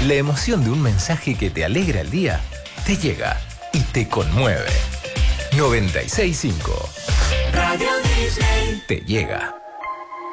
La emoción de un mensaje que te alegra el día te llega y te conmueve. 96.5 Radio Disney te llega.